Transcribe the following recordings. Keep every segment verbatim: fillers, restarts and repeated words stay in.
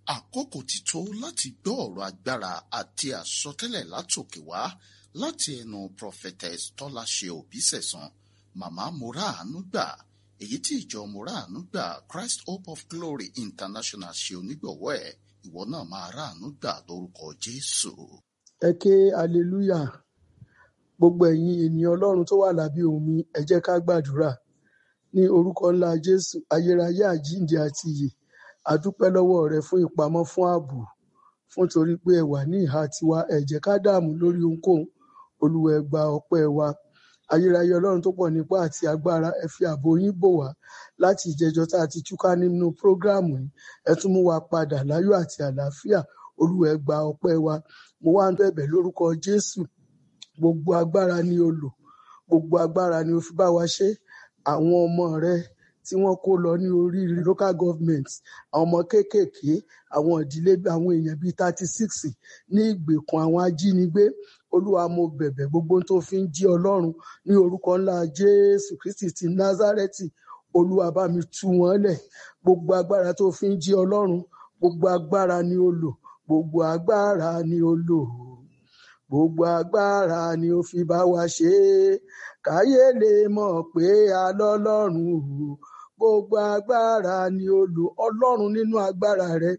Àkókò ti tó láti gbọ́ ọ̀rọ̀ agbára àti àsọtẹ́lẹ̀ látòkè wá láti ẹnu Prophetess Tọ́láṣe Òbísẹ̀san, Màmá Moráàánú gbà, èyí tí ìjọ Moráàánú gbà Christ Hope of Glory International ṣe onígbọ̀wọ́ ẹ̀. Ìwọ náà máa ráàánú gbà lórúkọ Jésù. Ẹ ké hallelujah. Gbogbo ẹ̀yin ènìyàn Ọlọ́run tó wà lábẹ́ ohùn mi, ẹ jẹ́ ká gbàdúrà. Ní orúkọ ńlá Jésù, ayérayé àjíǹde àti ìyè, a dúpẹ́ lọ́wọ́ rẹ fún ìpamọ́, fún ààbò, fún torí pé ẹ wà ní ìhà tiwa. Ẹ jẹ́ ká dààmú lórí ohunkóhun. Olúwa ẹ gba ọpẹ́ wa. Ayérayé Ọlọ́run tó pọ̀ nípá àti agbára, ẹ fi ààbò yín bò wá láti ìjẹjọ tá a ti túká nínú prógráàmù yìí. Ẹ tún mú wa padà láyọ̀ àti àlàáfíà. Olúwa ẹ gba ọpẹ́ wa. Mo wá ń bẹ̀bẹ̀ lórúkọ Jésù. Gbogbo agbára ni o lò. Gbogbo agbára ni o fi bá wa ṣe. Àwọn ọmọ rẹ tí wọ́n kó lọ ní orí local government, àwọn ọmọ kéékèèké, àwọn ìdílé, àwọn èèyàn bíi thirty six ní ìgbèkùn àwọn ajínigbé. Olúwa mo bẹ̀bẹ̀ gbogbo tó fi ń jí Ọlọ́run ní orúkọ ńlá Jésù Kristi ti Násárẹ́tì. Olúwa bá mi tú wọn lẹ̀. Gbogbo agbára tó fi ń jí Ọlọ́run, gbogbo agbára ni o lò. Gbogbo agbára ni o lò. Gbogbo agbára ni ó fi bá wa ṣe é. Káyé lè mọ̀ pé a lọ́lọ́run o. Gbogbo agbára ni ó lò. Ọlọ́run nínú agbára rẹ,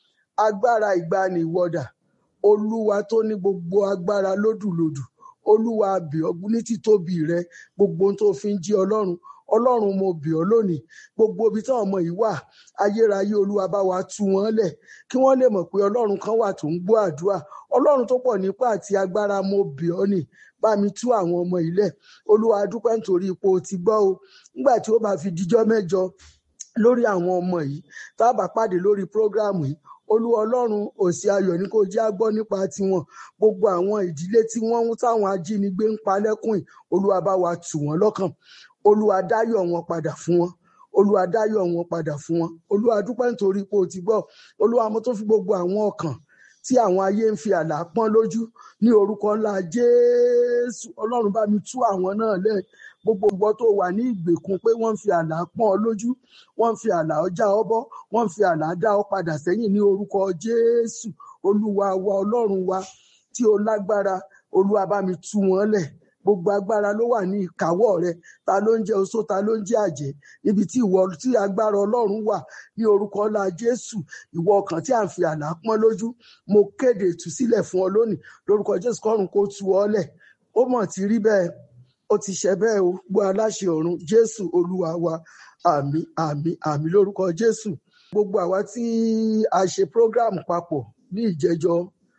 agbára ìgbani ìwọ́dà. Olúwa tó ní gbogbo agbára lódùlódù. Olúwa bẹ̀ ọ́ ní títóbi rẹ, gbogbo ohun tó fi ń jí Ọlọ́run. Ọlọ́run mo bẹ̀ ọ́ lónìí, gbogbo ibi táwọn ọmọ yìí wà, ayérayé Olúwa bá wa tú wọn lẹ̀, kí wọ́n lè mọ̀ pé Ọlọ́run kan wà tó ń gbọ́ àdúrà. Ọlọ́run tó pọ̀ nípá àti agbára, mo bẹ̀ ọ́ nì, bá mi tú àwọn ọmọ yìí lẹ̀. Olúwa a dúpẹ́ nítorí ipò ti gbọ́ o. Nígbà tí ó bá fi dijọ́ mẹ́jọ lórí àwọn ọmọ yìí, tá a bá pàdé lórí prógráàmù yìí, Olúwa Ọlọ́run òsì ayọ̀ ní kó jẹ́ á gbọ́ nípa tiwọn. Gbogbo àwọn ìdílé tí wọ́n ń táwọn ajínigbé ń pa lẹ́kùn yìí, Olúwa bá wa tù wọ́n lọ́kàn. Olúwa dáyọ̀ wọn padà fún wọn. Olúwa dáyọ̀ wọn padà fún wọn. Olúwa dúpẹ́ nítorí pé o ti gbọ́. Olúwa mo tó fi gbogbo àwọn ọkàn tí àwọn ayé ń fi àlá pọ́n lójú ní orúkọ ńlá Jésù. Ọlọ́run bá mi tú àwọn náà lẹ̀. Gbogbo ìwọ tó wà ní ìgbèkùn pé wọ́n ń fi àlá pọ́n ọ lójú, wọ́n ń fi àlá ọjà ọ bọ́, wọ́n ń fi àlá dá ọ padà sẹ́yìn ní orúkọ Jésù. Olúwa wa, Ọlọ́run wa tí o lágbára, Olúwa bá mi tú wọn lẹ̀. Gbogbo agbára ló wà ní ìkáwọ́ rẹ. Ta ló ń jẹ́ oṣó, ta ló ń jẹ́ àjẹ́? Níbi tí ìwọ tí agbára Ọlọ́run wà ní orúkọ ńlá Jésù. Ìwọ ọkàn tí à ń fi àlá pọ́n lójú, mo kéde ìtúsílẹ̀ fún ọ lónìí lórúkọ Jésù. Kọ́run kó tú ọ lẹ̀. Ó mọ̀ ti rí bẹ́ẹ̀, ó ti ṣẹ bẹ́ẹ̀ o. Gbọ́ aláṣẹ ọ̀run Jésù Olúwa wa. Àmín, àmín, àmín lórúkọ Jésù. Gbogbo àwa tí a ṣe prógráàmù papọ̀ ní ìjẹjọ,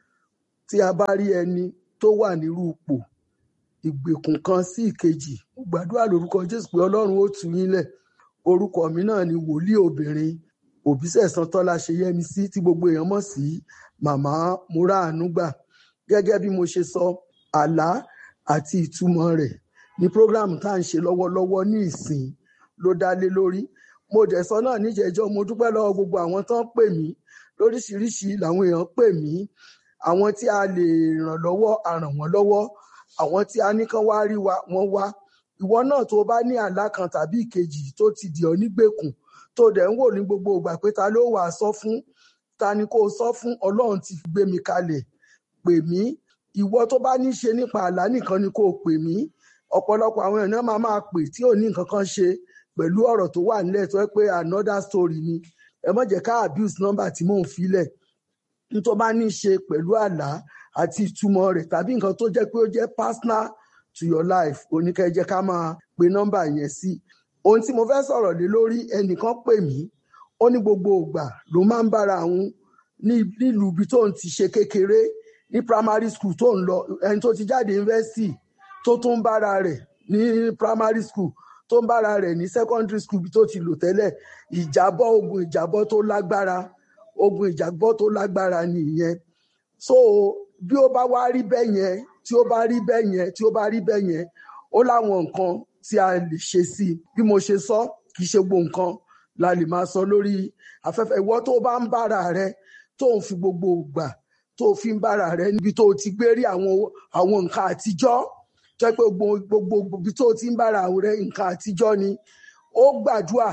tí a bá rí ẹni tó wà nírú ipò ìgbèkùn kan sí ìkejì, mo gbàdúrà lórúkọ Jésù pé Ọlọ́run ó tú yín lẹ̀. Orúkọ mi náà ni wòlíì obìnrin Òbísẹ̀san Tọ́láṣe Yẹ́misí, tí gbogbo èèyàn mọ̀ sí Màmá Moráàánú gbà. Gẹ́gẹ́ bí mo ṣe sọ, àlá àti ìtumọ̀ rẹ̀ ní prógráàmù tá à ń ṣe lọ́wọ́lọ́wọ́ ní ìsìn ló dá lé lórí. Mo dẹ̀ sọ náà níjẹ̀jọ́, mo dúpẹ́ lọ́wọ́ gbogbo àwọn tán pè mí lóríṣiríṣi. Làwọn èèyàn pè mí, àwọn tí a lè ràn lọ́wọ́ a ràn wọ́n lọ́wọ́, àwọn tí a ní kán wá rí wa wọ́n wá. Ìwọ náà tó bá ní àlá kan tàbí ìkejì tó ti dì ọ́ nígbèkùn, tó dẹ̀ ń wò ní gbogbo ìgbà pé ta ló wà sọ fún, ta ni kó sọ fún, Ọlọ́run ti gbé mi kalẹ̀, pè mí. Ìwọ tó bá ní ṣe nípa àlá nìkan ni kó pè mí. Ọ̀pọ̀lọpọ̀ àwọn èèyàn máa máa pè tí ò ní nǹkan kan ṣe pẹ̀lú ọ̀rọ̀ tó wà nílẹ̀, tó yẹ pé another story ni. Ẹ má jẹ́ ká abuse number tí mò ń filẹ̀. Ní tó bá ní ṣe pẹ̀lú àlá àti ìtumọ̀ rẹ̀ tàbí nǹkan tó jẹ́ pé ó jẹ́ personal to your life, oníkẹ́ jẹ́ ká máa pe nọ́mbà yẹn sí. Ohun tí mo fẹ́ sọ̀rọ̀ lé lórí, ẹnìkan pè mí, ó ní gbogbo ìgbà ló máa ń bára òun ní nílùú ibi tó ń ti ṣe kékeré, ní primary school tó ń lọ, ẹni tó ti jáde university tó tún ń bára rẹ̀ ní primary school, tó ń bára rẹ̀ ní secondary school bí tó ti lò tẹ́lẹ̀. Ìjábọ̀, ogun ìjábọ̀ tó lágbára, ogun ìjábọ̀ tó lágbára nìyẹn. So bí ó bá wá rí bẹ́ẹ̀ yẹn, tí ó bá rí bẹ́ẹ̀ yẹn, tí ó bá rí bẹ́ẹ̀ yẹn, ó láwọn nǹkan tí a lè ṣe sí i. Bí mo ṣe sọ, kì í ṣe gbogbo nǹkan la lè máa sọ lórí afẹ́fẹ́. Ìwọ tó bá ń bára rẹ, tó ń fi gbogbo ìgbà tó fi ń bára rẹ níbi tó ti gbé rí àwọn àwọn nǹkan àtijọ́, jẹ́ pé gbogbo gbogbo ibi tó ti ń bára rẹ nǹkan àtijọ́ ni, ó gbàdúrà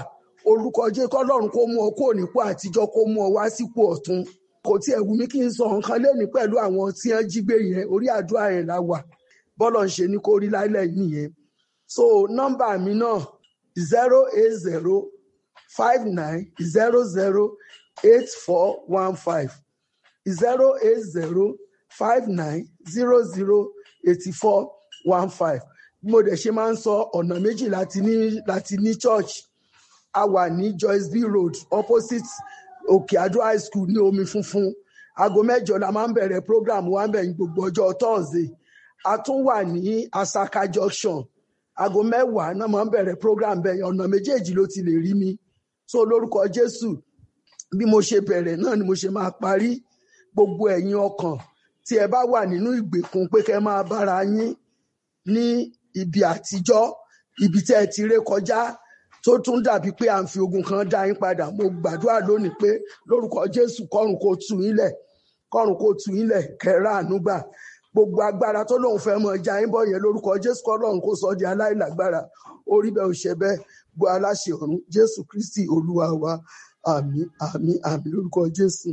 orúkọ Jésù kọ́lọ́run kó mú ọ kúrò nípò àtijọ́ kó mú ọ wá sípò ọ̀tun. Kò tiẹ̀ wù mí kí n sọ nǹkan lẹ́ni pẹ̀lú àwọn tí wọ́n jí gbé yẹn, orí àdúrà yẹn la wà bọ́lọ̀ ń ṣe ní kó rí láìlẹ̀ nìyẹn. So nọ́mbà mi náà zero eight zero five nine zero zero eight four one five zero eight zero five nine zero zero eighty four one five. Mo dẹ̀ ṣe máa ń sọ ọ̀nà méjì láti ní láti ní church. A wà ní Joyce B Road opposite Òkè Àdó High School ní Omi Funfun. Aago mẹ́jọ la máa ń bẹ̀rẹ̀ program wa bẹ̀yìn gbogbo ọjọ́ Thursday. A tún wà ní Asaka Junction. Aago mẹ́wàá náà máa ń bẹ̀rẹ̀ program bẹ̀yìn. Ọ̀nà méjèèjì ló ti lè rí mi. So lórúkọ Jésù bí mo ṣe bẹ̀rẹ̀ náà ni mo ṣe máa parí. Gbogbo ẹ̀yin ọkàn tí ẹ bá wà nínú ìgbèkùn pé kẹ́ máa bára yín ní ibi àtijọ́, ibi tẹ́ ẹ ti ré kọjá tó tún dàbí pé à ń fi ogun kan dá yín padà. Mo gbàdúrà lónìí pé lórúkọ Jésù kọ́run kó tú yín lẹ̀, kọ́run kó tú yín lẹ̀, kẹ́rà àánú gbà. Gbogbo agbára tó lóun fẹ́ mọ já yín bọ̀ yẹn lórúkọ Jésù kọ́lọ́run kó sọ di aláìlágbára. Orí bẹ́ẹ̀ ò ṣe bẹ́ẹ̀ gbọ́ aláṣẹ ọ̀run Jésù Kristi Olúwa wa. Àmín àmín àmín lórúkọ Jésù.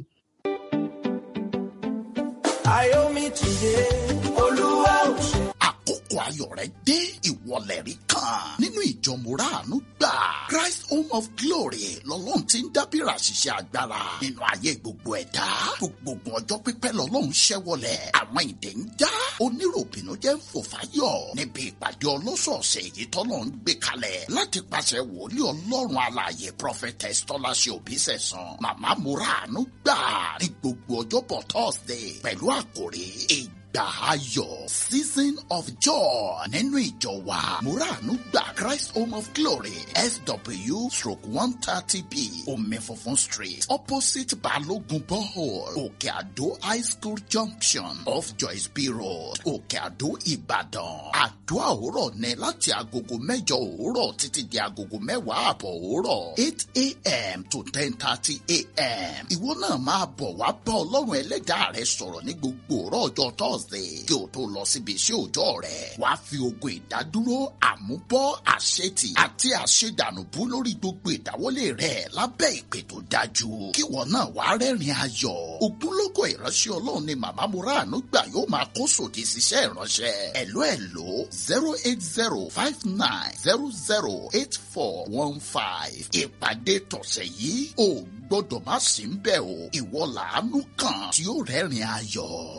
Ayomi tìde, Olúwa ò ṣe. Àkókò ayọ̀ rẹ̀ dé, ìwọlẹ̀ rí kan nínú ìjọ Mùráàánú gbà. Christ Home of Glory lọ́lọ́run ti ń dábìrà ṣiṣẹ́ agbára nínú ayé gbogbo ẹ̀dá. Gbogbo ọjọ́ pípẹ́ lọ́lọ́run ṣẹ́wọlẹ̀. Àwọn ìdè ń já, oníròbìnú jẹ́ ń fò fáyọ̀ níbi ìpàdé ọlọ́sọ̀ọ̀sẹ̀ èyí tọ́lọ́run gbé kalẹ̀ láti pàṣẹ wòlíì Ọlọ́run alààyè Prophetess Tọ́láṣe Òbísẹ̀san. Màmá Mùráàánú gbà ní gbogbo ọjọ́bọ̀ Thursday pẹ̀lú àkòrí ìgbà ayọ̀, season of joy nínú ìjọ wa Mùráàánú gbà Christ Home of Glory S W stroke one thirty B Omi Funfun Street opposite Balogun Borehole Òkè Àdó High School Junction off Joyce B Road Òkè Àdó Ìbàdàn. Àdúrà òwúrọ̀ ní láti agogo mẹ́jọ òwúrọ̀ títí di agogo mẹ́wàá àbọ̀ òwúrọ̀ eight a.m. to ten thirty a.m. Ìwọ náà máa bọ̀ wá bá Ọlọ́run ẹlẹ́dàá rẹ sọ̀rọ̀ ní gbogbo òwúrọ̀ ọjọ́ Thursday kí o tó lọ síbi iṣẹ́ òòjọ́ rẹ̀. Wàá fi ogun ìdádúró, àmúbọ́, àṣetì àti àṣedànùbú lórí gbogbo ìdáwọ́lé rẹ̀ lábẹ́ ìpè tó dájú. Kí ìwọ náà wàá rẹ́rìn ayọ̀. Ògúnlógó ìránṣẹ́ Ọlọ́run ni Màmá Mùráàánú gbà yóò máa kó sòdì síṣẹ́ ìránṣẹ́. Ẹ̀ló ẹ̀ló zero eight zero five nine zero zero eight four one five. Ìpàdé tọ̀sẹ̀ yìí ò gbọ́dọ̀ má sí ń bẹ̀ o. Ìwọ làánú kan tí ó rẹ́rìn ayọ̀.